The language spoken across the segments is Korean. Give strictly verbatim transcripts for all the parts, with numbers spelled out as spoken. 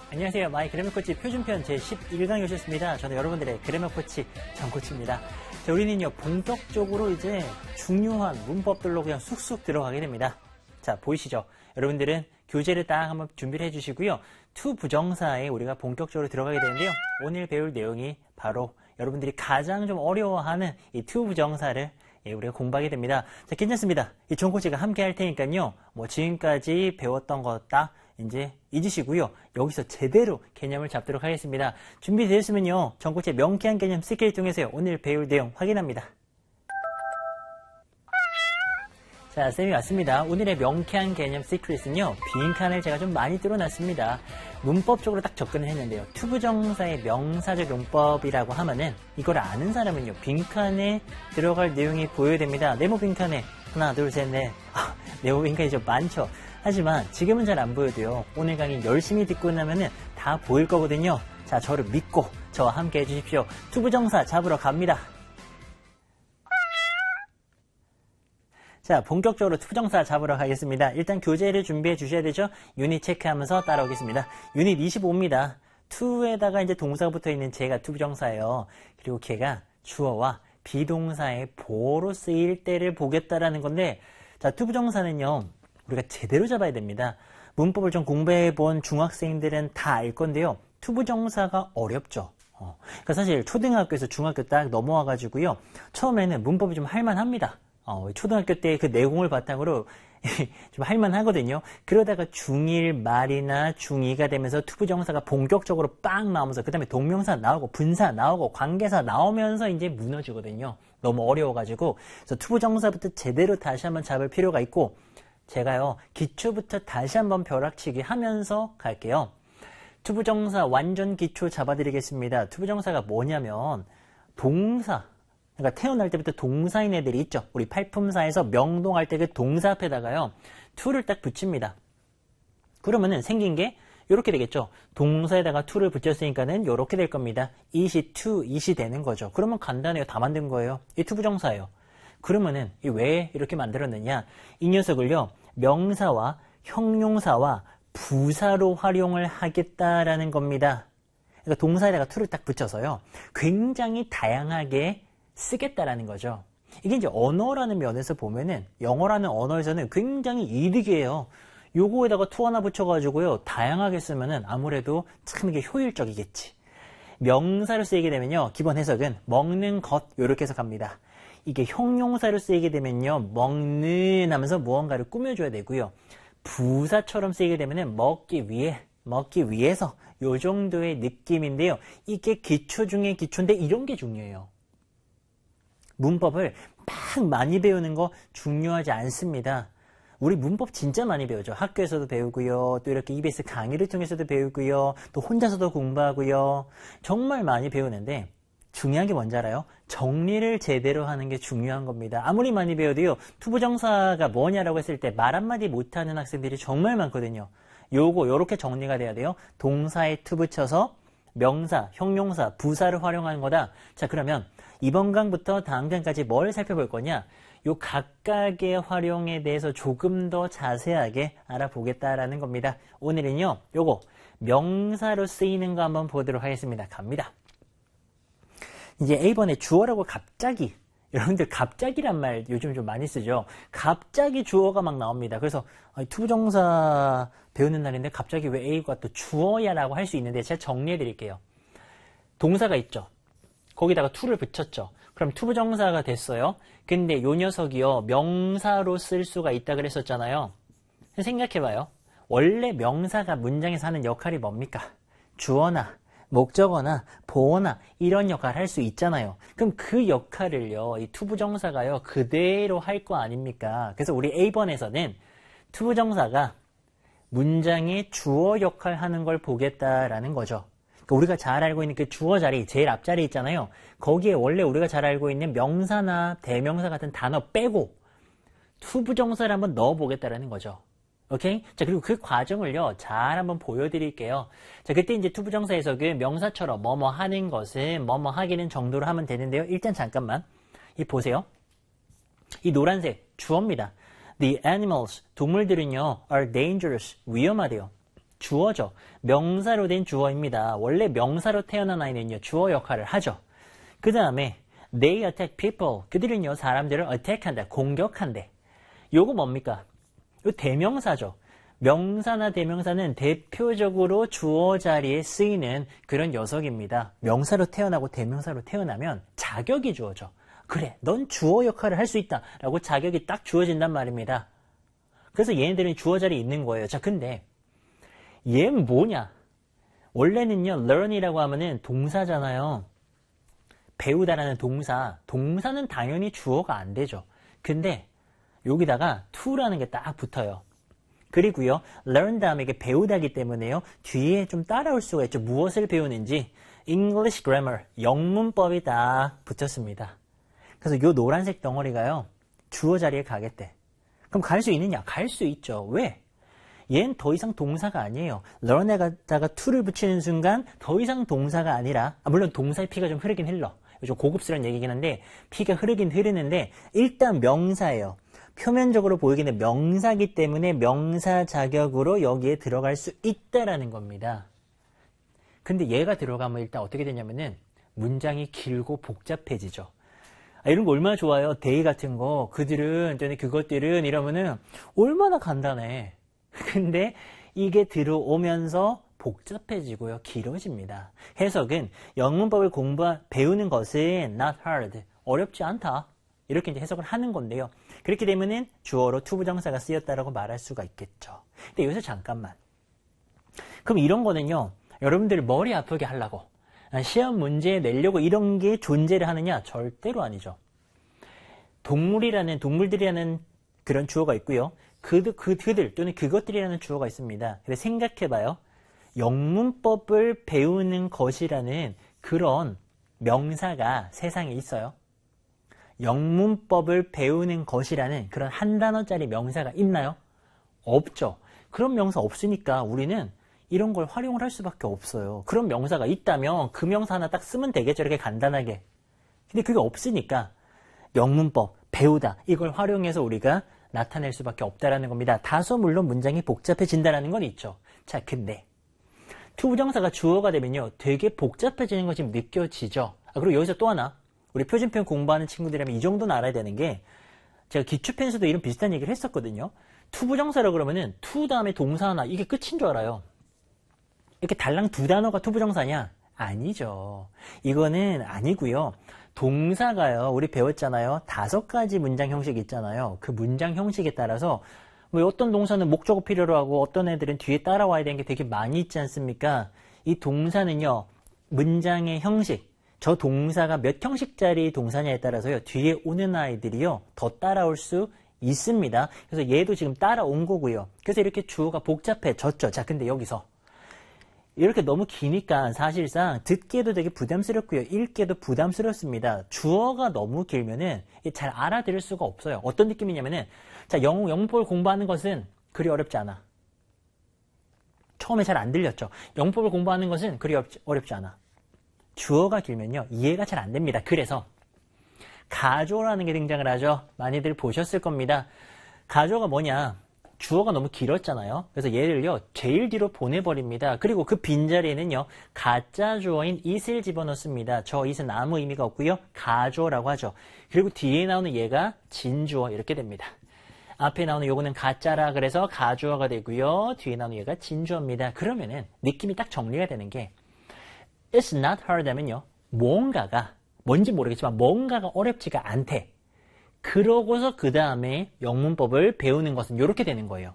안녕하세요. 마이 그래머 코치 표준편 제십일 강에 오셨습니다. 저는 여러분들의 그래머 코치 정코치입니다. 자, 우리는요, 본격적으로 이제 중요한 문법들로 그냥 쑥쑥 들어가게 됩니다. 자, 보이시죠? 여러분들은 교재를 딱 한번 준비를 해주시고요. to 부정사에 우리가 본격적으로 들어가게 되는데요. 오늘 배울 내용이 바로 여러분들이 가장 좀 어려워하는 이 to 부정사를 예, 우리가 공부하게 됩니다. 자, 괜찮습니다. 이 정코치가 함께 할 테니까요. 뭐 지금까지 배웠던 거 딱 이제 잊으시고요. 여기서 제대로 개념을 잡도록 하겠습니다. 준비되셨으면요. 정코치의 명쾌한 개념 스킬을 통해서요. 오늘 배울 내용 확인합니다. 자, 쌤이 왔습니다. 오늘의 명쾌한 개념 시크릿은요, 빈칸을 제가 좀 많이 뚫어놨습니다. 문법적으로 딱 접근을 했는데요. to 부정사의 명사적 용법이라고 하면은 이걸 아는 사람은요, 빈칸에 들어갈 내용이 보여야 됩니다. 네모 빈칸에 하나, 둘, 셋, 넷. 아, 네모 빈칸이 좀 많죠. 하지만 지금은 잘 안 보여도요. 오늘 강의 열심히 듣고 나면은 다 보일 거거든요. 자, 저를 믿고 저와 함께 해주십시오. to 부정사 잡으러 갑니다. 자, 본격적으로 to 부정사 잡으러 가겠습니다. 일단 교재를 준비해 주셔야 되죠. 유닛 체크하면서 따라오겠습니다. 유닛 이십오입니다. to에다가 이제 동사가 붙어 있는 제가 to 부정사예요. 그리고 걔가 주어와 비동사의 보어로 쓰일 때를 보겠다라는 건데, 자, to 부정사는요, 우리가 제대로 잡아야 됩니다. 문법을 좀 공부해 본 중학생들은 다 알 건데요. to 부정사가 어렵죠. 어, 그러니까 사실 초등학교에서 중학교 딱 넘어와가지고요. 처음에는 문법이 좀 할만합니다. 어, 초등학교 때 그 내공을 바탕으로 좀 할만하거든요. 그러다가 중일 말이나 중이가 되면서 to 부정사가 본격적으로 빵 나오면서 그 다음에 동명사 나오고 분사 나오고 관계사 나오면서 이제 무너지거든요. 너무 어려워가지고. 그래서 to 부정사부터 제대로 다시 한번 잡을 필요가 있고, 제가요, 기초부터 다시 한번 벼락치기 하면서 갈게요. to 부정사 완전 기초 잡아드리겠습니다. to 부정사가 뭐냐면 동사, 그러니까 태어날 때부터 동사인 애들이 있죠. 우리 팔품사에서 명동할 때 그 동사 앞에다가요, to를 딱 붙입니다. 그러면은 생긴 게 이렇게 되겠죠. 동사에다가 to를 붙였으니까는 이렇게 될 겁니다. it이 to, it이 되는 거죠. 그러면 간단해요. 다 만든 거예요. 이 to 부정사예요. 그러면은 왜 이렇게 만들었느냐? 이 녀석을요, 명사와 형용사와 부사로 활용을 하겠다라는 겁니다. 그러니까 동사에다가 to를 딱 붙여서요, 굉장히 다양하게 쓰겠다라는 거죠. 이게 이제 언어라는 면에서 보면은, 영어라는 언어에서는 굉장히 이득이에요. 요거에다가 to 하나 붙여가지고요, 다양하게 쓰면은 아무래도 참 이게 효율적이겠지. 명사로 쓰이게 되면요, 기본 해석은 먹는 것, 요렇게 해석합니다. 이게 형용사로 쓰이게 되면요, 먹는 하면서 무언가를 꾸며줘야 되고요. 부사처럼 쓰이게 되면은 먹기 위해, 먹기 위해서 요 정도의 느낌인데요. 이게 기초 중에 기초인데 이런 게 중요해요. 문법을 막 많이 배우는 거 중요하지 않습니다. 우리 문법 진짜 많이 배우죠. 학교에서도 배우고요. 또 이렇게 이비에스 강의를 통해서도 배우고요. 또 혼자서도 공부하고요. 정말 많이 배우는데 중요한 게 뭔지 알아요? 정리를 제대로 하는 게 중요한 겁니다. 아무리 많이 배워도요, to 부정사가 뭐냐라고 했을 때 말 한마디 못하는 학생들이 정말 많거든요. 요거 요렇게 정리가 돼야 돼요. 동사에 to 붙여서 명사, 형용사, 부사를 활용하는 거다. 자, 그러면 이번 강부터 다음 강까지 뭘 살펴볼 거냐? 요 각각의 활용에 대해서 조금 더 자세하게 알아보겠다라는 겁니다. 오늘은요, 요거 명사로 쓰이는 거 한번 보도록 하겠습니다. 갑니다. 이제 A번에 주어라고 갑자기, 여러분들 갑자기란 말 요즘 좀 많이 쓰죠. 갑자기 주어가 막 나옵니다. 그래서 to 부정사 배우는 날인데 갑자기 왜 A가 또 주어야 라고 할 수 있는데, 제가 정리해 드릴게요. 동사가 있죠. 거기다가 to를 붙였죠. 그럼 to 부정사가 됐어요. 근데 요 녀석이요, 명사로 쓸 수가 있다 그랬었잖아요. 생각해봐요. 원래 명사가 문장에서 하는 역할이 뭡니까? 주어나 목적어나 보어나 이런 역할을 할 수 있잖아요. 그럼 그 역할을요, 이 to 부정사가요, 그대로 할 거 아닙니까? 그래서 우리 A번에서는 to 부정사가 문장의 주어 역할 하는 걸 보겠다라는 거죠. 그러니까 우리가 잘 알고 있는 그 주어 자리, 제일 앞자리 있잖아요. 거기에 원래 우리가 잘 알고 있는 명사나 대명사 같은 단어 빼고 to 부정사를 한번 넣어 보겠다라는 거죠. 오케이? 자, 그리고 그 과정을요, 잘 한번 보여드릴게요. 자, 그때 이제 to 부정사 해석은 명사처럼 뭐뭐 하는 것은 뭐뭐 하기는 정도로 하면 되는데요. 일단 잠깐만. 이 보세요. 이 노란색, 주어입니다. The animals, 동물들은요, are dangerous, 위험하대요. 주어죠. 명사로 된 주어입니다. 원래 명사로 태어난 아이는요, 주어 역할을 하죠. 그 다음에 they attack people. 그들은요, 사람들을 attack한다, 공격한대. 요거 뭡니까? 요 대명사죠. 명사나 대명사는 대표적으로 주어 자리에 쓰이는 그런 녀석입니다. 명사로 태어나고 대명사로 태어나면 자격이 주어져. 그래, 넌 주어 역할을 할 수 있다 라고 자격이 딱 주어진단 말입니다. 그래서 얘네들은 주어 자리에 있는 거예요. 자, 근데 얘는 뭐냐? 원래는요, learn이라고 하면은 동사잖아요. 배우다라는 동사. 동사는 당연히 주어가 안 되죠. 근데 여기다가 to라는 게 딱 붙어요. 그리고요, learn 다음에 이게 배우다기 때문에요, 뒤에 좀 따라올 수가 있죠. 무엇을 배우는지 English grammar, 영문법이 딱 붙었습니다. 그래서 요 노란색 덩어리가요, 주어 자리에 가겠대. 그럼 갈 수 있느냐? 갈 수 있죠. 왜? 얘는 더 이상 동사가 아니에요. learn에다가 to를 붙이는 순간 더 이상 동사가 아니라, 아, 물론 동사의 피가 좀 흐르긴 흘러. 좀 고급스러운 얘기긴 한데 피가 흐르긴 흐르는데 일단 명사예요. 표면적으로 보이기는 명사기 때문에 명사 자격으로 여기에 들어갈 수 있다라는 겁니다. 근데 얘가 들어가면 일단 어떻게 되냐면은 문장이 길고 복잡해지죠. 아, 이런 거 얼마나 좋아요. they 같은 거, 그들은, 또는 그것들은 이러면은 얼마나 간단해. 근데 이게 들어오면서 복잡해지고요, 길어집니다. 해석은 영문법을 공부, 배우는 것은 not hard, 어렵지 않다. 이렇게 이제 해석을 하는 건데요. 그렇게 되면은 주어로 투부정사가 쓰였다라고 말할 수가 있겠죠. 근데 여기서 잠깐만. 그럼 이런 거는요, 여러분들 머리 아프게 하려고, 시험 문제 내려고 이런 게 존재를 하느냐? 절대로 아니죠. 동물이라는, 동물들이라는 그런 주어가 있고요. 그, 그, 그들 또는 그것들이라는 주어가 있습니다. 근데 생각해봐요. 영문법을 배우는 것이라는 그런 명사가 세상에 있어요. 영문법을 배우는 것이라는 그런 한 단어짜리 명사가 있나요? 없죠. 그런 명사 없으니까 우리는 이런 걸 활용을 할 수밖에 없어요. 그런 명사가 있다면 그 명사 하나 딱 쓰면 되겠죠. 이렇게 간단하게. 근데 그게 없으니까 영문법, 배우다, 이걸 활용해서 우리가 나타낼 수밖에 없다라는 겁니다. 다소 물론 문장이 복잡해진다는 건 있죠. 자, 근데 투부정사가 주어가 되면요, 되게 복잡해지는 것이 느껴지죠. 아, 그리고 여기서 또 하나, 우리 표준편 공부하는 친구들이라면 이 정도는 알아야 되는 게, 제가 기초편에서도 이런 비슷한 얘기를 했었거든요. 투부정사라 그러면은 투 다음에 동사 하나, 이게 끝인 줄 알아요. 이렇게 달랑 두 단어가 투부정사냐? 아니죠. 이거는 아니고요. 동사가요, 우리 배웠잖아요. 다섯 가지 문장 형식이 있잖아요. 그 문장 형식에 따라서 뭐 어떤 동사는 목적어 필요로 하고 어떤 애들은 뒤에 따라와야 되는 게 되게 많이 있지 않습니까? 이 동사는요, 문장의 형식, 저 동사가 몇 형식짜리 동사냐에 따라서요, 뒤에 오는 아이들이요, 더 따라올 수 있습니다. 그래서 얘도 지금 따라온 거고요. 그래서 이렇게 주어가 복잡해졌죠. 자, 근데 여기서 이렇게 너무 기니까 사실상 듣기에도 되게 부담스럽고요. 읽기에도 부담스럽습니다. 주어가 너무 길면은 잘 알아들을 수가 없어요. 어떤 느낌이냐면은, 자, 영어, 영문법을 공부하는 것은 그리 어렵지 않아. 처음에 잘 안 들렸죠. 영문법을 공부하는 것은 그리 어렵지, 어렵지 않아. 주어가 길면요, 이해가 잘 안 됩니다. 그래서 가조라는 게 등장을 하죠. 많이들 보셨을 겁니다. 가조가 뭐냐? 주어가 너무 길었잖아요. 그래서 얘를요, 제일 뒤로 보내버립니다. 그리고 그 빈자리에는요, 가짜 주어인 it을 집어넣습니다. 저 it은 아무 의미가 없고요, 가조라고 하죠. 그리고 뒤에 나오는 얘가 진주어, 이렇게 됩니다. 앞에 나오는 요거는 가짜라 그래서 가주어가 되고요, 뒤에 나오는 얘가 진주어입니다. 그러면은 느낌이 딱 정리가 되는 게, it's not hard 하면요, 뭔가가, 뭔지 모르겠지만 뭔가가 어렵지가 않대. 그러고서 그 다음에 영문법을 배우는 것은 이렇게 되는 거예요.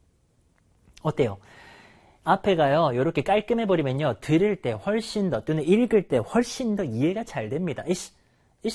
어때요? 앞에가요, 이렇게 깔끔해버리면요, 들을 때 훨씬 더, 또는 읽을 때 훨씬 더 이해가 잘 됩니다. 이씨,